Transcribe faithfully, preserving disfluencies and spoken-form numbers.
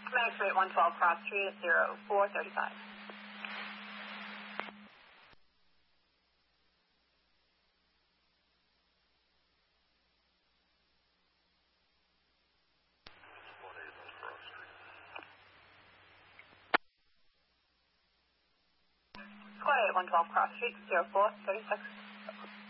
Max rate one twelve cross street at zero four thirty-five. Squad eight one twelve cross street zero four thirty-six.